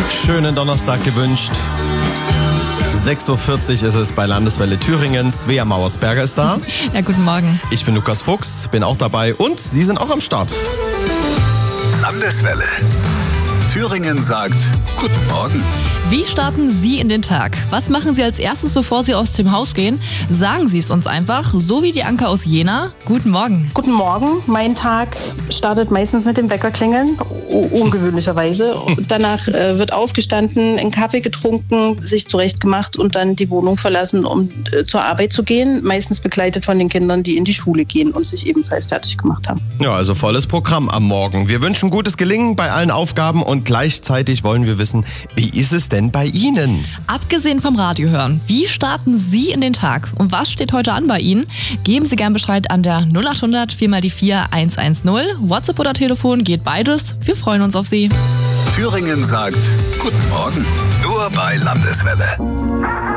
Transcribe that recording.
Schönen Donnerstag gewünscht. 6.40 Uhr ist es bei Landeswelle Thüringen. Svea Mauersberger ist da. Ja, guten Morgen. Ich bin Lukas Fuchs, bin auch dabei und Sie sind auch am Start. Landeswelle. Thüringen sagt Guten Morgen. Wie starten Sie in den Tag? Was machen Sie als erstes, bevor Sie aus dem Haus gehen? Sagen Sie es uns einfach, so wie die Anke aus Jena. Guten Morgen. Guten Morgen. Mein Tag startet meistens mit dem Weckerklingeln, ungewöhnlicherweise. Danach wird aufgestanden, einen Kaffee getrunken, sich zurechtgemacht und dann die Wohnung verlassen, um zur Arbeit zu gehen. Meistens begleitet von den Kindern, die in die Schule gehen und sich ebenfalls fertig gemacht haben. Ja, also volles Programm am Morgen. Wir wünschen gutes Gelingen bei allen Aufgaben und gleichzeitig wollen wir wissen, wie ist es denn bei Ihnen? Abgesehen vom Radio hören, wie starten Sie in den Tag? Und was steht heute an bei Ihnen? Geben Sie gern Bescheid an der 0800 4x4 110. WhatsApp oder Telefon geht beides. Wir freuen uns auf Sie. Thüringen sagt Guten Morgen. Nur bei Landeswelle.